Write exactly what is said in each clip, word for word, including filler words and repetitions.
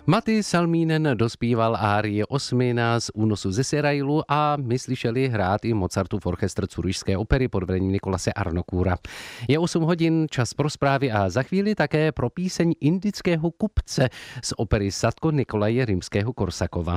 Matti Salminen dospíval árii Osmina z Únosu ze Sirailu a my slyšeli hrát i Mozartův orchestr Zurišské opery pod vedením Nikolase Arnokura. Je osm hodin, čas pro zprávy a za chvíli také pro píseň Indického kupce z opery Sadko Nikolaje Rimského-Korsakova.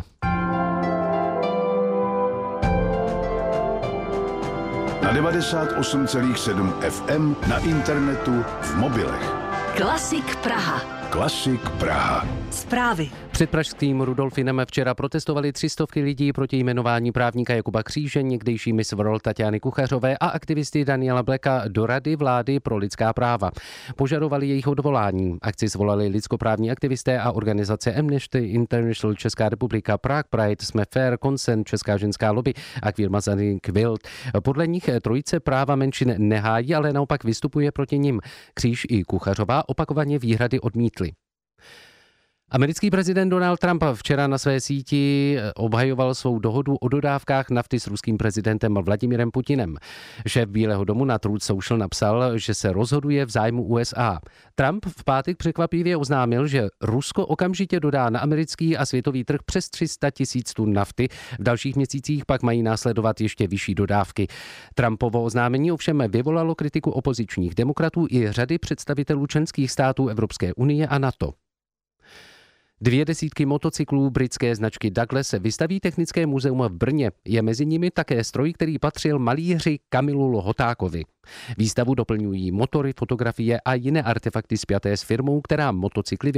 Na devadesát osm celá sedm F M, na internetu, v mobilech. Klasik Praha. Klasik Praha. Zprávy. Před pražským Rudolfinem včera protestovali tři stovky lidí proti jmenování právníka Jakuba Kříže, někdejší Miss World Taťány Kuchařové a aktivisty Daniela Bleka do Rady vlády pro lidská práva. Požadovali jejich odvolání. Akci svolali lidskoprávní aktivisté a organizace Amnesty International Česká republika, Prague Pride, Jsme Fair, Consent, Česká ženská lobby a Queer Mazarin Quilt. Podle nich trojice práva menšin nehájí, ale naopak vystupuje proti nim. Kříž i Kuchařová opakovaně výhrady odmítli. Americký prezident Donald Trump včera na své síti obhajoval svou dohodu o dodávkách nafty s ruským prezidentem Vladimirem Putinem. Šéf Bílého domu na Truth Social napsal, že se rozhoduje v zájmu U S A. Trump v pátek překvapivě oznámil, že Rusko okamžitě dodá na americký a světový trh přes tři sta tisíc tun nafty. V dalších měsících pak mají následovat ještě vyšší dodávky. Trumpovo oznámení ovšem vyvolalo kritiku opozičních demokratů i řady představitelů členských států Evropské unie a NATO. Dvě desítky motocyklů britské značky Douglas vystaví Technické muzeum v Brně. Je mezi nimi také stroj, který patřil malíři Kamilu Lhotákovi. Výstavu doplňují motory, fotografie a jiné artefakty spjaté s firmou, která motocykly